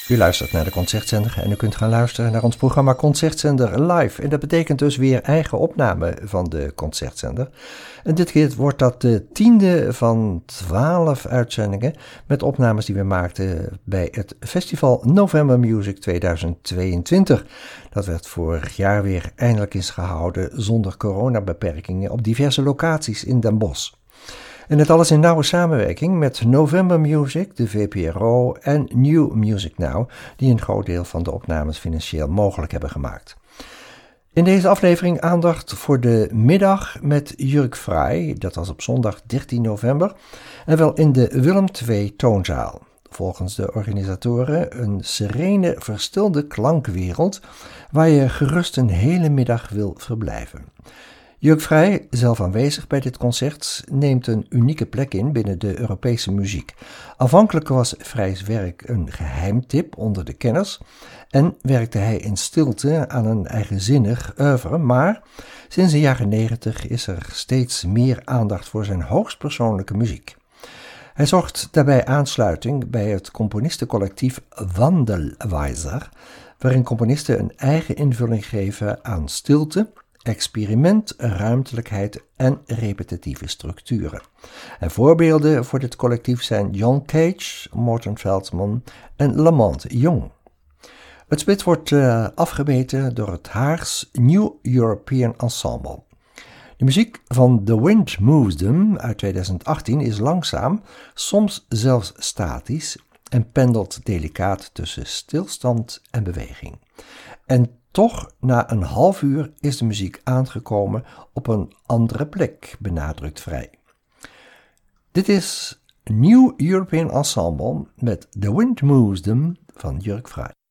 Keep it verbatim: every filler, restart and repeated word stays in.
U luistert naar de Concertzender en u kunt gaan luisteren naar ons programma Concertzender Live. En dat betekent dus weer eigen opname van de Concertzender. En dit keer wordt dat de tiende van twaalf uitzendingen met opnames die we maakten bij het festival November Music tweeduizend tweeëntwintig. Dat werd vorig jaar weer eindelijk eens gehouden zonder coronabeperkingen op diverse locaties in Den Bosch. En het alles in nauwe samenwerking met November Music, de V P R O en New Music Now, die een groot deel van de opnames financieel mogelijk hebben gemaakt. In deze aflevering aandacht voor de middag met Jurk Frey, dat was op zondag dertien november, en wel in de Willem twee toonzaal. Volgens de organisatoren een serene, verstilde klankwereld waar je gerust een hele middag wil verblijven. Jurk Frey, zelf aanwezig bij dit concert, neemt een unieke plek in binnen de Europese muziek. Aanvankelijk was Frey's werk een geheimtip onder de kenners en werkte hij in stilte aan een eigenzinnig oeuvre, maar sinds de jaren negentig is er steeds meer aandacht voor zijn hoogstpersoonlijke muziek. Hij zocht daarbij aansluiting bij het componistencollectief Wandelweiser, waarin componisten een eigen invulling geven aan stilte, experiment, ruimtelijkheid en repetitieve structuren. En voorbeelden voor dit collectief zijn John Cage, Morton Feldman en Lamont Young. Het spit wordt uh, afgemeten door het Haags New European Ensemble. De muziek van The Wind Moves Them uit tweeduizend achttien is langzaam, soms zelfs statisch en pendelt delicaat tussen stilstand en beweging. En toch, na een half uur is de muziek aangekomen op een andere plek, benadrukt Frey. Dit is New European Ensemble met The Wind Moves Them van Jurk Frey.